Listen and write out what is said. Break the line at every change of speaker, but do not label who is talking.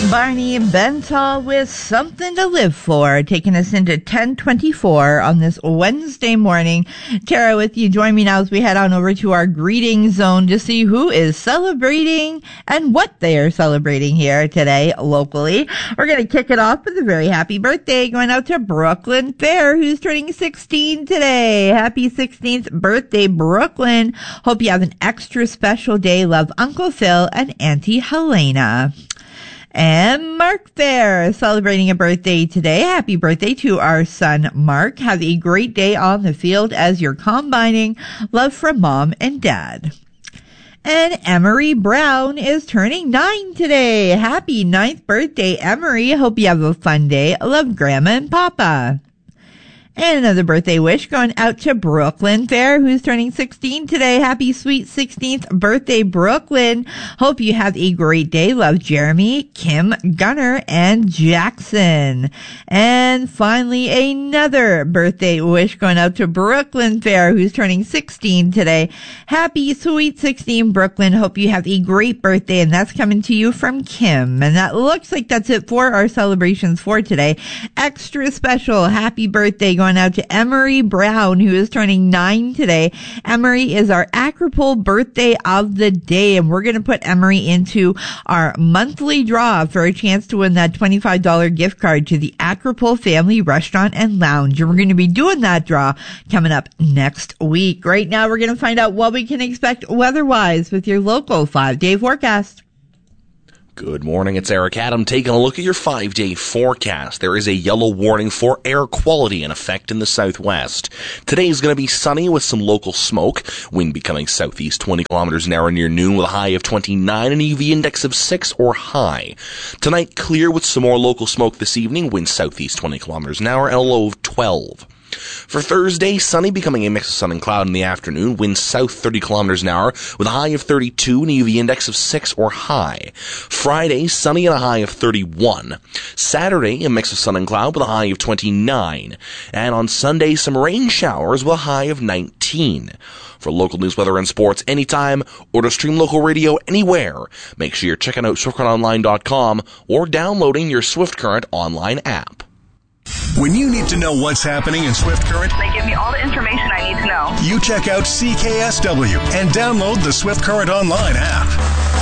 Barney Bentall with Something to Live For, taking us into 1024 on this Wednesday morning. Tara with you. Join me now as we head on over to our greeting zone to see who is celebrating and what they are celebrating here today locally. We're going to kick it off with a very happy birthday going out to Brooklyn Fair, who's turning 16 today. Happy 16th birthday, Brooklyn. Hope you have an extra special day. Love, Uncle Phil and Auntie Helena. And Mark Fair celebrating a birthday today. Happy birthday to our son, Mark. Have a great day on the field as you're combining. Love from Mom and Dad. And Emery Brown is turning 9 today. Happy 9th birthday, Emery. Hope you have a fun day. Love, Grandma and Papa. And another birthday wish going out to Brooklyn Fair, who's turning 16 today. Happy sweet 16th birthday, Brooklyn. Hope you have a great day. Love, Jeremy, Kim, Gunner, and Jackson. And finally, another birthday wish going out to Brooklyn Fair, who's turning 16 today. Happy sweet 16, Brooklyn. Hope you have a great birthday, and that's coming to you from Kim. And that looks like that's it for our celebrations for today. Extra special happy birthday going out to Emery Brown, who is turning 9 today. Emery is our Acropole birthday of the day, and we're going to put Emery into our monthly draw for a chance to win that $25 gift card to the Acropole Family Restaurant and Lounge. And we're going to be doing that draw coming up next week. Right now, we're going to find out what we can expect weather-wise with your local 5-day forecast.
Good morning, it's Eric Adam taking a look at your 5-day forecast. There is a yellow warning for air quality in effect in the southwest. Today is going to be sunny with some local smoke, wind becoming southeast 20 kilometers an hour near noon with a high of 29 and a UV index of 6 or high. Tonight, clear with some more local smoke this evening, wind southeast 20 kilometers an hour and a low of 12. For Thursday, sunny, becoming a mix of sun and cloud in the afternoon, wind south 30 kilometers an hour with a high of 32 and a UV index of 6 or high. Friday, sunny and a high of 31. Saturday, a mix of sun and cloud with a high of 29. And on Sunday, some rain showers with a high of 19. For local news, weather, and sports anytime, or to stream local radio anywhere, make sure you're checking out SwiftCurrentOnline.com or downloading your Swift Current online app.
When you need to know what's happening in Swift Current,
they give me all the information I need to know.
You check out CKSW and download the Swift Current Online app.